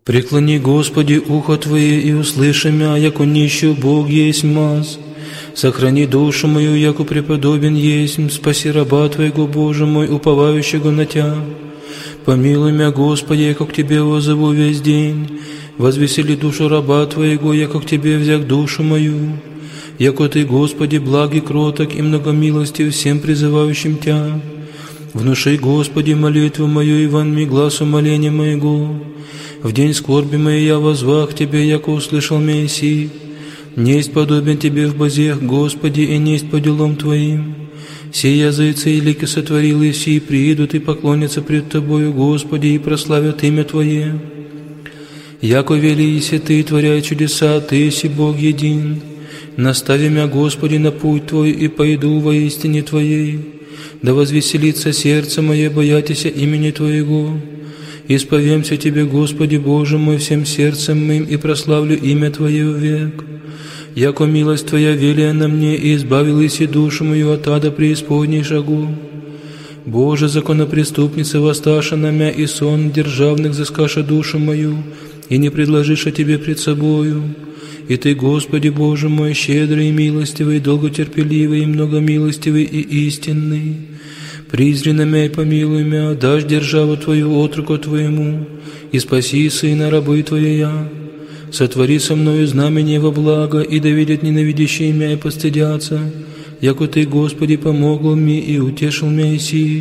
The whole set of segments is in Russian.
Преклони, Господи, ухо Твое, и услыши мя, яко нищий Бог есть маз. Сохрани душу мою, яко преподобен есть, спаси раба Твоего, Боже мой, уповающего на Тя. Помилуй мя, Господи, яко к Тебе воззову весь день. Возвесели душу раба Твоего, яко к Тебе взяк душу мою. Яко Ты, Господи, благ и кроток, и многомилостив всем призывающим Тя. Внуши, Господи, молитву мою, и вонми глаз умоления моего. В день скорби моей я возвах Тебе, яко услышал Моисей. Несть подобен Тебе в бозех, Господи, и несть по делам Твоим. Все языцы и лики сотворил, и все приидут и поклонятся пред Тобою, Господи, и прославят имя Твое. Яко вели еси Ты, творяй чудеса, Ты еси Бог един. Настави мя, Господи, на путь Твой, и пойду во истине Твоей. Да возвеселится сердце мое, боятися имени Твоего. Исповемся Тебе, Господи, Боже мой, всем сердцем моим, и прославлю имя Твое век. Яко милость Твоя велия на мне, и избавил еси душу мою от ада преисподней шагу. Боже, законопреступница, воссташа на мя, и сон державных заскаша душу мою, и не предложиша Тебе пред собою. И Ты, Господи, Боже мой, щедрый и милостивый, долготерпеливый и многомилостивый и истинный. Призри на мя и помилуй мя, дашь державу Твою отроку Твоему, и спаси сына рабы Твоя. Сотвори со мною знамение во благо, и да видят ненавидящие мя и постыдятся, яко Ты, Господи, помогл мне и утешил мя иси.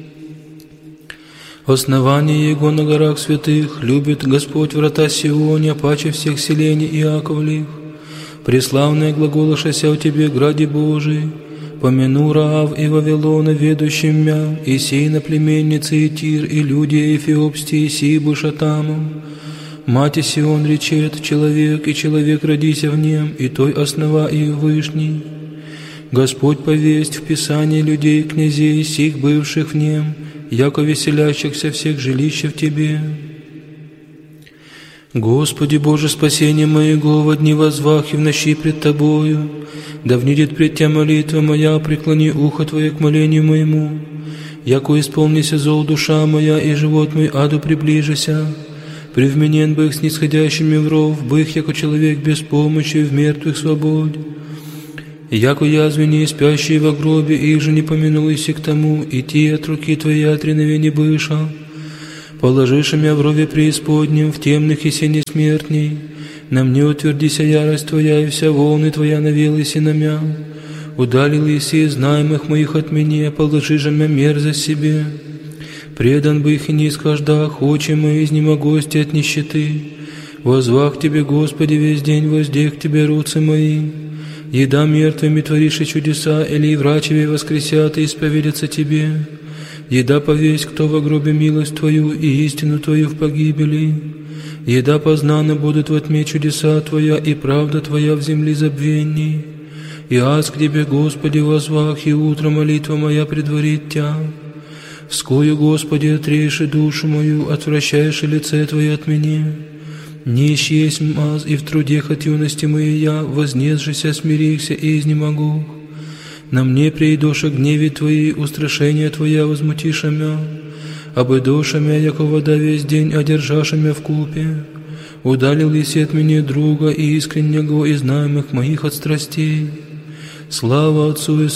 Основание Его на горах святых, любит Господь врата Сионе, паче всех селений Иаковлих. Преславное глаголошася у Тебе, граде Божий, помяну Раав и Вавилона, ведущим мя, и сей на племенницы и Тир, и люди Эфиопстии, сей бышатамом. Мати Сион речет, человек, и человек родися в нем, и той основа и вышний. Господь повесть в Писании людей, князей, сих бывших в нем, яко веселящихся всех жилища в Тебе. Господи Боже, спасение моего, во дни возвах и в ночи пред Тобою, да внидет пред Тя молитва моя, преклони ухо Твое к молению моему, яко исполнися зол душа моя, и живот мой аду приближися. Привменен бых снисходящими в ров, бых, яко человек без помощи, в мертвых свободе. Яко язвени, спящие во гробе, их же не помянул иси к тому, и те от руки Твоей отренове не быша. Положишь мя в рове преисподнем, в темных и сене смертней. На мне утвердися ярость Твоя, и вся волны Твоя навелась и на мя. Удалил иси знаемых моих от меня, положи же мя мерзость себе. Предан бы их и не исхождах, очи мои изнемогости от нищеты. Возвах Тебе, Господи, весь день, воздех Тебе руцы мои. Еда мертвыми творишь и чудеса, или врачеве воскресят и исповедятся Тебе. Еда повесть, кто во гробе милость Твою и истину Твою в погибели. Еда познаны будут во тьме чудеса Твоя, и правда Твоя в земле забвенней. И аз к Тебе, Господи, возвах, и утро молитва моя предварит Тя. Вскою, Господи, отрежь душу мою, отвращаешь лице Твое от меня. Нищ есть маз, и в трудех от юности моей я, вознесшися, смирихся и изнемогу. На мне придоша гневе Твои, устрашение Твоя возмутиша мя, обыдоша мя, яко вода весь день, одержаша мя в купе. Удалил еси от меня друга и искреннего, и знаемых моих от страстей. Слава Отцу и